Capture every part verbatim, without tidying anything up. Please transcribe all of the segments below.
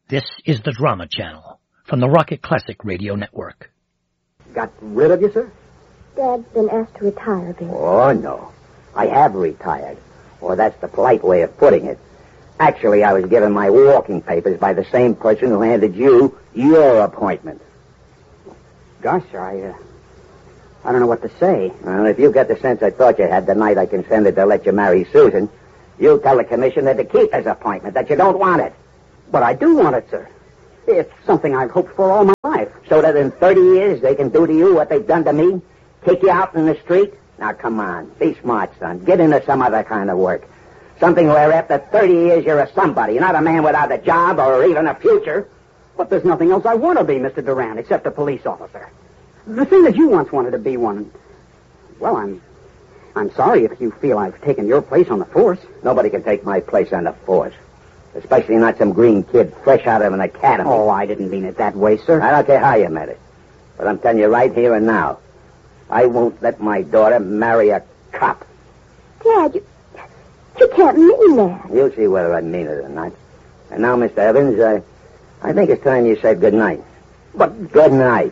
This is the Drama Channel from the Rocket Classic Radio Network. Got rid of you, sir? Dad's been asked to retire, Bill. Oh, no. I have retired. Or that's the polite way of putting it. Actually, I was given my walking papers by the same person who handed you your appointment. Gosh, sir, I, uh, I don't know what to say. Well, if you get the sense I thought you had the night I consented to let you marry Susan, you'll tell the commissioner to keep his appointment, that you don't want it. But I do want it, sir. It's something I've hoped for all my life. So that in thirty years they can do to you what they've done to me? Kick you out in the street? Now, come on. Be smart, son. Get into some other kind of work. Something where after thirty years you're a somebody. You're not a man without a job or even a future. But there's nothing else I want to be, Mister Durant, except a police officer. The thing that you once wanted to be one. Well, I'm... I'm sorry if you feel I've taken your place on the force. Nobody can take my place on the force. Especially not some green kid fresh out of an academy. Oh, I didn't mean it that way, sir. I don't care how you meant it. But I'm telling you right here and now, I won't let my daughter marry a cop. Dad, you, you can't mean that. You'll see whether I mean it or not. And now, Mister Evans, I, I think it's time you said good night. But... Good night.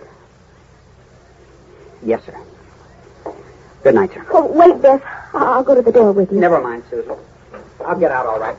Yes, sir. Good night, sir. Oh, wait, Biff. I'll go to the door with you. Never mind, Susan. I'll get out all right.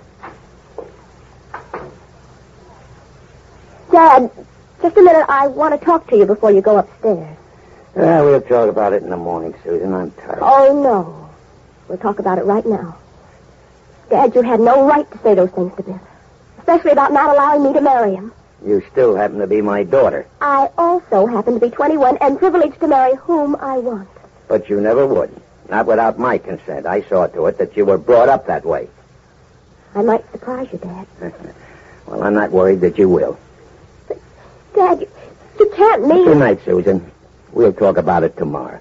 Dad, just a minute. I want to talk to you before you go upstairs. Yeah, we'll talk about it in the morning, Susan. I'm tired. Oh, no. We'll talk about it right now. Dad, you had no right to say those things to Biff. Especially about not allowing me to marry him. You still happen to be my daughter. I also happen to be twenty-one and privileged to marry whom I want. But you never would. Not without my consent. I saw to it that you were brought up that way. I might surprise you, Dad. Well, I'm not worried that you will. But, Dad, you, you can't mean... Good night, Susan. We'll talk about it tomorrow.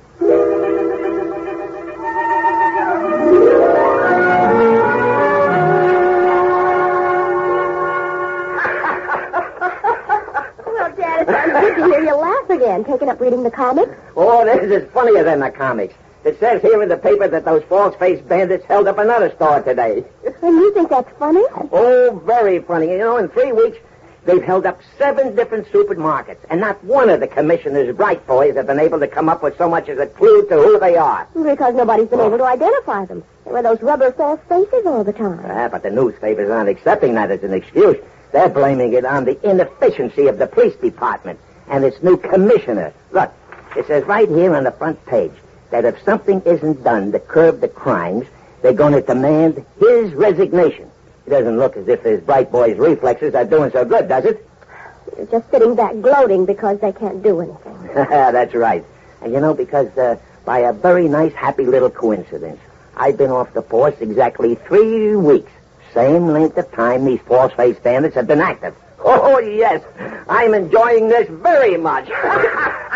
Well, Dad, it's good to hear you laugh again, taking up reading the comics. Oh, this is funnier than the comics. It says here in the paper that those false-faced bandits held up another store today. And you think that's funny? Oh, very funny. You know, in three weeks, they've held up seven different supermarkets, and not one of the commissioner's bright boys have been able to come up with so much as a clue to who they are. Because nobody's been able to identify them. They wear those rubber false faces all the time. Ah, but the newspapers aren't accepting that as an excuse. They're blaming it on the inefficiency of the police department and its new commissioner. Look, it says right here on the front page that if something isn't done to curb the crimes, they're going to demand his resignation. It doesn't look as if his bright boy's reflexes are doing so good, does it? You're just sitting back gloating because they can't do anything. That's right. And you know, because uh, by a very nice, happy little coincidence, I've been off the force exactly three weeks. Same length of time these false-faced bandits have been active. Oh, yes. I'm enjoying this very much.